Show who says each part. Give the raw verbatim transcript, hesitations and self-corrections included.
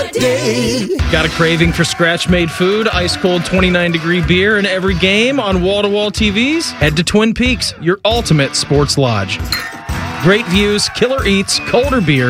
Speaker 1: day.
Speaker 2: Got a craving for scratch-made food, ice-cold twenty-nine degree beer, and every game on wall-to-wall T Vs? Head to Twin Peaks, your ultimate sports lodge. Great views, killer eats, colder beer,